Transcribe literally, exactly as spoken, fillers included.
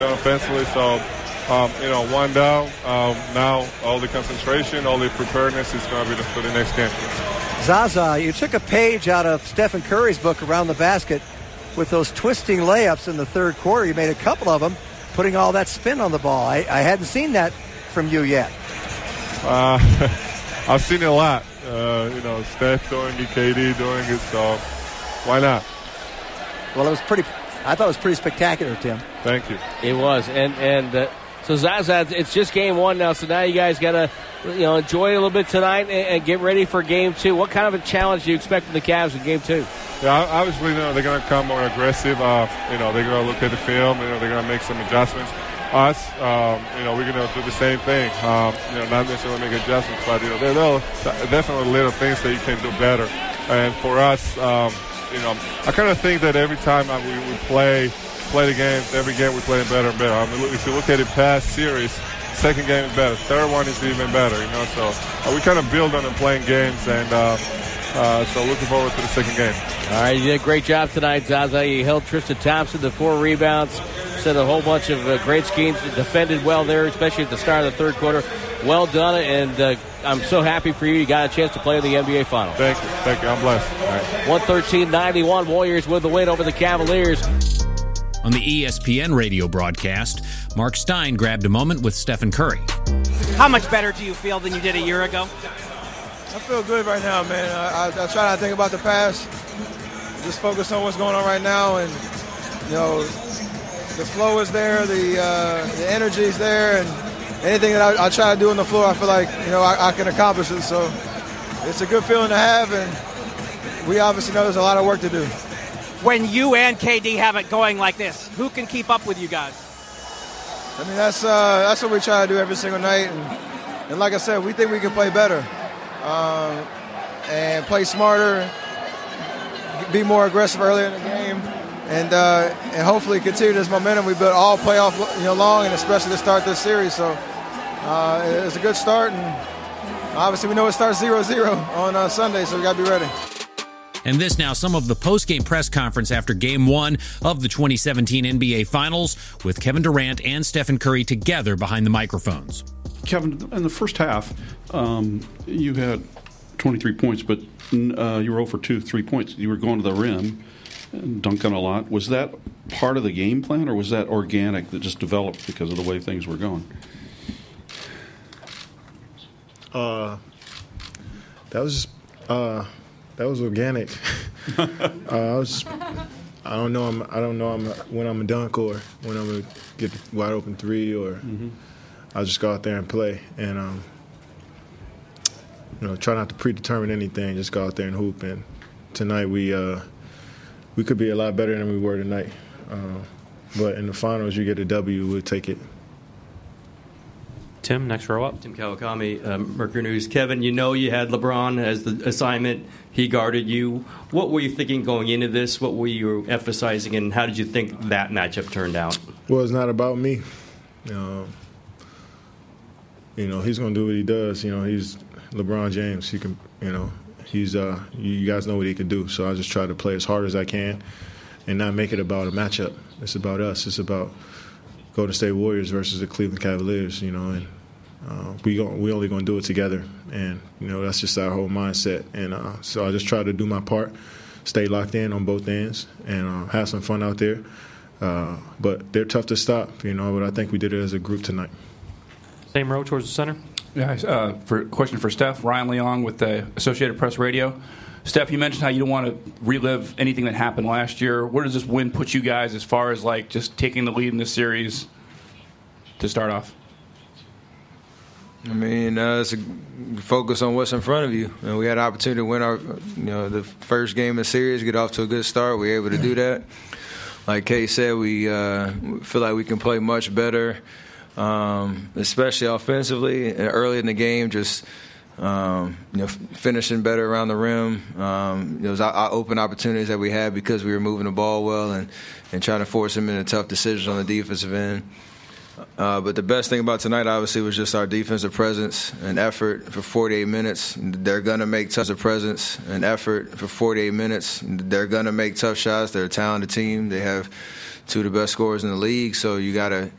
offensively. So, um, you know, one down. Um, now all the concentration, all the preparedness is going to be for the next game. Zaza, you took a page out of Stephen Curry's book, Around the Basket, with those twisting layups in the third quarter. You made a couple of them, putting all that spin on the ball. I, I hadn't seen that from you yet. Uh, I've seen it a lot. Uh, you know, Steph doing it, K D doing it, so why not? Well, it was pretty, I thought it was pretty spectacular, Tim. Thank you. It was. And, and uh, so Zaza, it's just game one now, so now you guys got to, you know, enjoy it a little bit tonight and, and get ready for game two. What kind of a challenge do you expect from the Cavs in game two? Yeah, obviously, you know, they're going to come more aggressive. Uh, you know, they're going to look at the film. You know, they're going to make some adjustments. Us, um, you know, we're going to do the same thing. Um, you know, not necessarily make adjustments, but, you know, there are definitely little things that you can do better. And for us, um, you know, I kind of think that every time we, we play play the games, every game we're playing better and better. I mean, if you look at the past series, second game is better. Third one is even better, you know. So uh, we kind of build on and playing games, and uh, uh, so looking forward to the second game. All right, you did a great job tonight, Zaza. You held Tristan Thompson to four rebounds, set a whole bunch of uh, great schemes, defended well there, especially at the start of the third quarter. Well done, and uh, I'm so happy for you. You got a chance to play in the N B A Finals. Thank you. Thank you. I'm blessed. All right. one thirteen ninety-one, Warriors with the win over the Cavaliers. On the E S P N radio broadcast, Mark Stein grabbed a moment with Stephen Curry. How much better do you feel than you did a year ago? I feel good right now, man. I, I, I try not to think about the past. Just focus on what's going on right now, and you know, the flow is there, the uh, the energy is there, and anything that I, I try to do on the floor, I feel like you know I, I can accomplish it. So it's a good feeling to have, and we obviously know there's a lot of work to do. When you and K D have it going like this, who can keep up with you guys? I mean, that's uh, that's what we try to do every single night, and, and like I said, we think we can play better, um, and play smarter, be more aggressive earlier in the game, and uh, and hopefully continue this momentum we built all playoff you know long, and especially to start this series. So uh, it's a good start, and obviously we know it starts zero zero on uh, Sunday, so we got to be ready. And this now, some of the post-game press conference after Game one of the twenty seventeen N B A Finals with Kevin Durant and Stephen Curry together behind the microphones. Kevin, in the first half, um, you had twenty-three points, but uh, you were zero for two, three points. You were going to the rim and dunking a lot. Was that part of the game plan, or was that organic that just developed because of the way things were going? Uh, that was just... Uh That was organic. uh, I was. I don't know. I'm. I don't know. I'm when I'm a dunk or when I'm gonna get a wide open three, or mm-hmm. I'll just go out there and play and um, you know, try not to predetermine anything. Just go out there and hoop. And tonight we uh, we could be a lot better than we were tonight. Uh, but in the finals, you get a W. We'll take it. Tim, next row up. Tim Kawakami, um, Mercury News. Kevin, you know you had LeBron as the assignment. He guarded you. What were you thinking going into this? What were you emphasizing, and how did you think that matchup turned out? Well, it's not about me. Um, you know, he's going to do what he does. You know, he's LeBron James. He can, you know, he's, uh, you guys know what he can do. So I just try to play as hard as I can and not make it about a matchup. It's about us. It's about Golden State Warriors versus the Cleveland Cavaliers, you know, and uh, we go, we only going to do it together, and you know that's just our whole mindset. And uh, so I just try to do my part, stay locked in on both ends, and uh, have some fun out there. Uh, but they're tough to stop, you know. But I think we did it as a group tonight. Same row towards the center. Yeah. Uh, for question for Steph, Ryan Leong with the Associated Press Radio. Steph, you mentioned how you don't want to relive anything that happened last year. Where does this win put you guys as far as like just taking the lead in this series to start off? I mean, uh, it's a focus on what's in front of you, and we had an opportunity to win our, you know, the first game of the series, get off to a good start. We were able to do that. Like Kay said, we uh, feel like we can play much better, um, especially offensively. And early in the game, just um, you know, finishing better around the rim. Um, those open opportunities that we had because we were moving the ball well and, and trying to force them into tough decisions on the defensive end. Uh, but the best thing about tonight, obviously, was just our defensive presence and effort for forty-eight minutes. They're going to make tough presence and effort for forty-eight minutes. They're going to make tough shots. They're a talented team. They have two of the best scorers in the league. So you got to